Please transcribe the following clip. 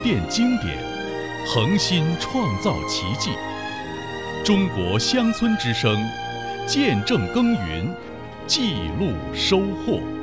变经典，恒心创造奇迹。中国乡村之声，见证耕耘，记录收获。